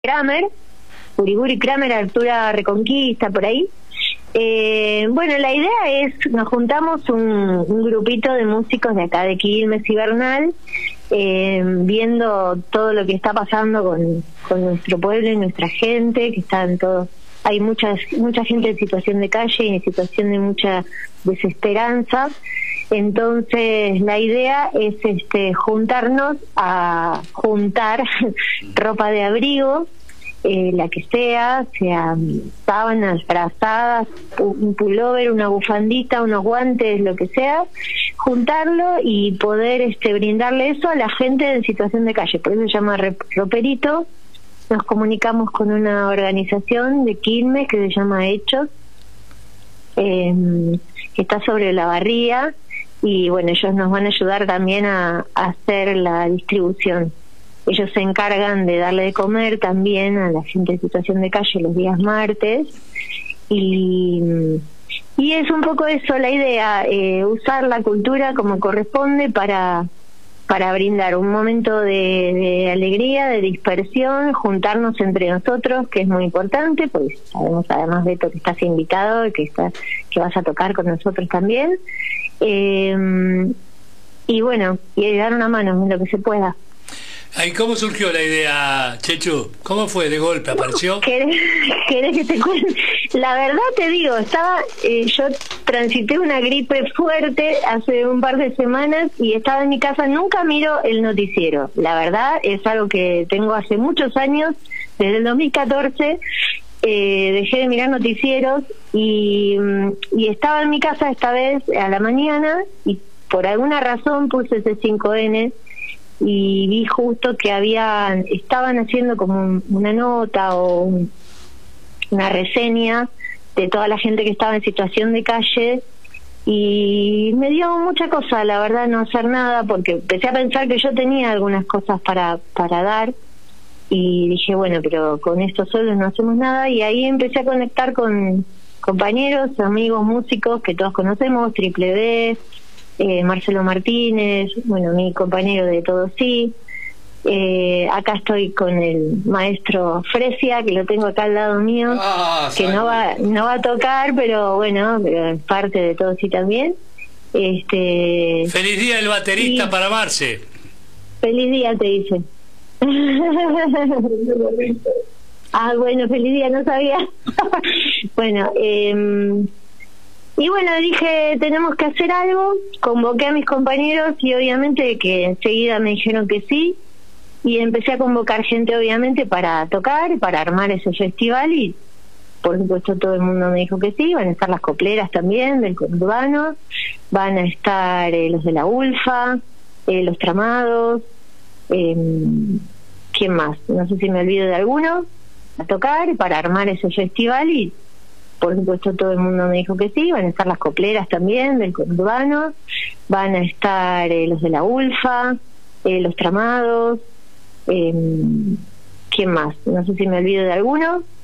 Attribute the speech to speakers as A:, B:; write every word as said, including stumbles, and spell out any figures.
A: Kramer, Uriburu y Kramer, Altura Reconquista, por ahí. Eh, bueno, la idea es, nos juntamos un, un grupito de músicos de acá de Quilmes y Bernal, eh, viendo todo lo que está pasando con, con nuestro pueblo y nuestra gente, que están todos, hay mucha, mucha gente en situación de calle y en situación de mucha desesperanza. Entonces la idea es este juntarnos a juntar ropa de abrigo, eh, la que sea, sean sábanas, frazadas, un pullover, una bufandita, unos guantes, lo que sea, juntarlo y poder este brindarle eso a la gente en situación de calle. Por eso se llama Roperito. Nos comunicamos con una organización de Quilmes que se llama Hechos, eh, que está sobre la barría. Y bueno, ellos nos van a ayudar también a, a hacer la distribución. Ellos se encargan de darle de comer también a la gente en situación de calle los días martes. Y, y es un poco eso la idea, eh, usar la cultura como corresponde para, para brindar un momento de, de alegría, de dispersión, juntarnos entre nosotros, que es muy importante, porque sabemos además, Beto, que estás invitado, que, está, que vas a tocar con nosotros también. Eh, y bueno, y dar una mano en lo que se pueda.
B: ¿Y cómo surgió la idea, Chechu? ¿Cómo fue? ¿De golpe apareció?
A: ¿Querés, querés que te cuente? La verdad te digo, estaba eh, yo transité una gripe fuerte hace un par de semanas y estaba en mi casa, nunca miro el noticiero. La verdad es algo que tengo hace muchos años, desde el dos mil catorce. Eh, dejé de mirar noticieros y, y estaba en mi casa esta vez a la mañana y por alguna razón puse C cinco N y vi justo que habían estaban haciendo como un, una nota o un, una reseña de toda la gente que estaba en situación de calle y me dio mucha cosa, la verdad, no hacer nada, porque empecé a pensar que yo tenía algunas cosas para, para dar. Y dije, bueno, pero con estos solos no hacemos nada. Y ahí empecé a conectar con compañeros, amigos, músicos que todos conocemos, Triple B, eh, Marcelo Martínez, bueno, mi compañero de Todo Sí. Eh, acá estoy con el maestro Fresia, que lo tengo acá al lado mío, ah, que no va, no va a tocar, pero bueno, pero es parte de Todo Sí también. Este,
B: feliz día del baterista
A: y,
B: para Marce.
A: Feliz día, te dicen. Ah, bueno, feliz día, no sabía. Bueno, eh, y bueno, dije, tenemos que hacer algo. Convoqué a mis compañeros y obviamente que enseguida me dijeron que sí. Y empecé a convocar gente, obviamente, para tocar, para armar ese festival. Y por supuesto todo el mundo me dijo que sí. Van a estar las copleras también, del conurbano. Van a estar eh, los de la ULFA, eh, los tramados. Eh, ¿Quién más? No sé si me olvido de alguno, a tocar para armar ese festival y por supuesto todo el mundo me dijo que sí. Van a estar las copleras también del conurbano, van a estar eh, los de la ULFA, eh, los tramados, eh, ¿quién más? No sé si me olvido de alguno,